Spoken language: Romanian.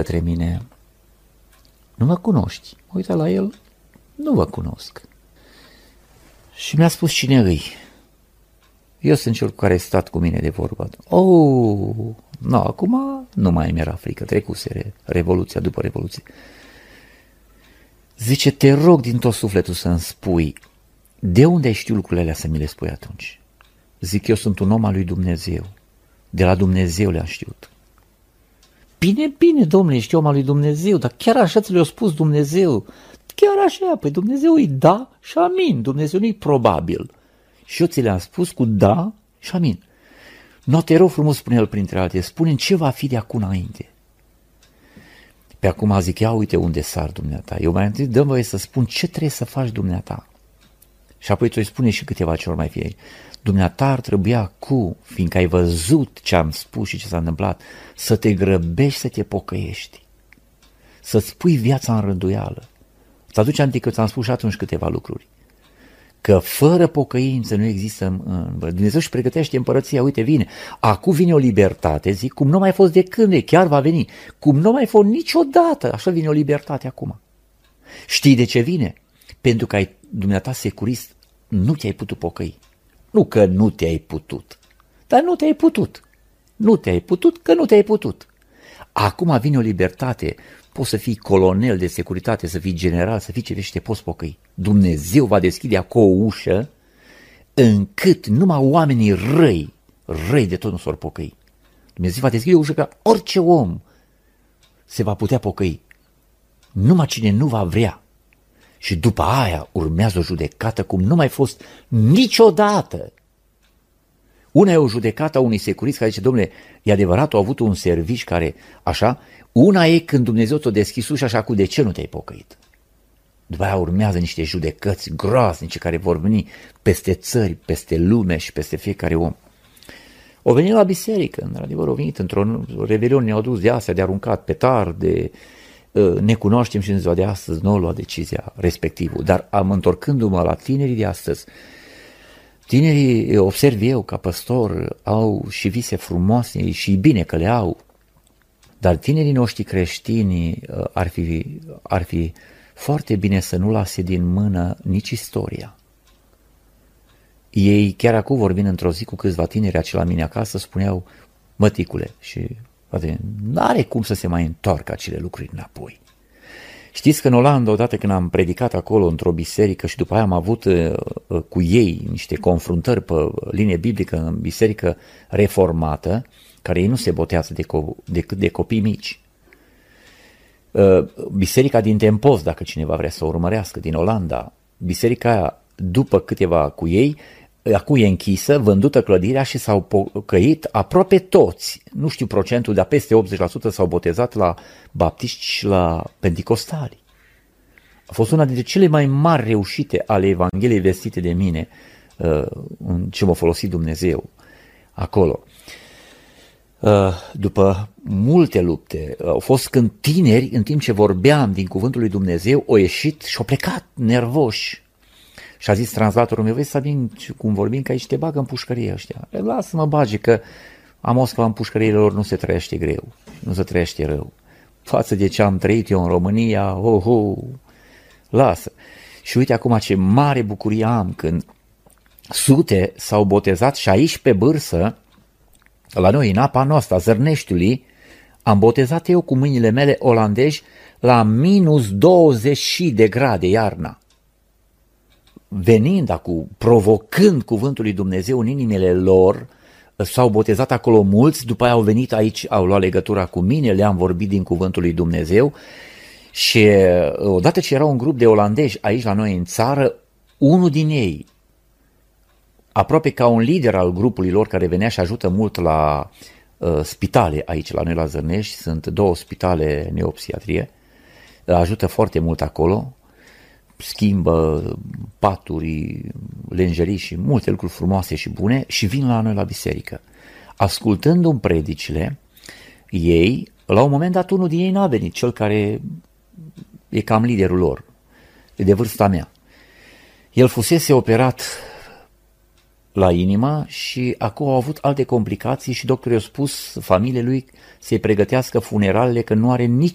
către mine: nu mă cunoști? Mă uită la el: nu vă cunosc. Și mi-a spus cine îi. Eu sunt cel cu care ai stat cu mine de vorbă. No, acum nu mai mi-era frică, trecuse Revoluția după Revoluție. Zice: te rog din tot sufletul să-mi spui, de unde ai știut lucrurile alea să mi le spui atunci? Zic: eu sunt un om al lui Dumnezeu, de la Dumnezeu le-am știut. Bine, domnule, ești om al lui Dumnezeu, dar chiar așa ți le-a spus Dumnezeu? Chiar așa, păi Dumnezeu îi da și amin, Dumnezeu nu-i probabil. Și eu ți le-am spus cu da și amin. No, te rog frumos, spune el printre altele, spune-mi ce va fi de acum înainte. Pe acum zic: ia uite unde sar dumneata. Eu mai întâi dăm voie să spun ce trebuie să faci dumneata. Și apoi tu îi spune și câteva ce ori mai fie. Dumneata ar trebui acum, fiindcă ai văzut ce am spus și ce s-a întâmplat, să te grăbești să te pocăiești. Să-ți pui viața în rânduială. Îți aduce aminte că ți-am spus și atunci câteva lucruri. Că fără pocăință nu există Dumnezeu și pregătește împărăția, uite vine. Acum vine o libertate, zic, cum nu mai fost de când, chiar va veni. Cum nu mai fost niciodată, așa vine o libertate acum. Știi de ce vine? Pentru că ai, dumneata securist, nu te-ai putut pocăi. Nu că nu te-ai putut, dar nu te-ai putut. Nu te-ai putut că nu te-ai putut. Acum vine o libertate, poți să fii colonel de securitate, să fii general, să fii ce vrei și te poți pocăi. Dumnezeu va deschide acolo o ușă încât numai oamenii răi de tot nu s-or pocăi. Dumnezeu va deschide o ușă ca orice om se va putea pocăi. Numai cine nu va vrea. Și după aia urmează o judecată cum nu mai fost niciodată. Una e o judecată a unui securist care zice: domnule, e adevărat, au avut un serviciu care așa. Una e când Dumnezeu ți-o deschis ușa așa, cu de ce nu te-ai pocăit? După aia urmează niște judecăți groaznice care vor veni peste țări, peste lume și peste fiecare om. O venit la biserică, într-adevăr, au venit într-o rebeliune, ne-au dus de astea, de aruncat petard, de ne cunoaștem și în ziua de astăzi nu au luat decizia respectivă. Dar întorcându-mă la tinerii de astăzi, tinerii, observ eu ca păstor, au și vise frumoase și bine că le au, dar tinerii noștri creștini ar fi foarte bine să nu lase din mână nici istoria. Ei, chiar acum vorbind într-o zi cu câțiva tineri aici la mine acasă, spuneau: măticule, și n-are cum să se mai întoarcă acele lucruri înapoi. Știți că în Olanda, odată când am predicat acolo într-o biserică și după aia am avut cu ei niște confruntări pe linie biblică în biserică reformată, care ei nu se botează decât de copii mici. Biserica din Tempos, dacă cineva vrea să o urmărească, din Olanda, biserica aia, după câteva cu ei, acum e închisă, vândută clădirea și s-au pocăit aproape toți, nu știu procentul, dar peste 80% s-au botezat la baptiști și la penticostali. A fost una dintre cele mai mari reușite ale Evangheliei vestite de mine, în ce m-a folosit Dumnezeu acolo. După multe lupte, au fost când tineri, în timp ce vorbeam din cuvântul lui Dumnezeu, au ieșit și au plecat nervoși. Și a zis translatorul meu: vezi, Sabin, cum vorbim, că aici te bagă în pușcărie ăștia. Lasă-mă, bage, că am auzit că în pușcăriile lor nu se trăiește greu, nu se trăiește rău. Față de ce am trăit eu în România, lasă. Și uite acum ce mare bucurie am când sute s-au botezat și aici pe Bârsă, la noi, în apa noastră, a Zărneștiului, am botezat eu cu mâinile mele olandezi la minus 20 de grade iarna. Venind acum, provocând cuvântul lui Dumnezeu în inimile lor, s-au botezat acolo mulți, după aia au venit aici, au luat legătura cu mine, le-am vorbit din cuvântul lui Dumnezeu și odată ce era un grup de olandezi aici la noi în țară, unul din ei, aproape ca un lider al grupului lor care venea și ajută mult la spitale aici la noi la Zărnești, sunt 2 spitale neopsiatrie, ajută foarte mult acolo, schimbă paturi, lenjerii și multe lucruri frumoase și bune și vin la noi la biserică. Ascultându-mi predicile, ei, la un moment dat unul din ei n-a venit, cel care e cam liderul lor, e de vârsta mea. El fusese operat la inimă și acum au avut alte complicații și doctorii au spus familiei lui să-i pregătească funeralele, că nu are nici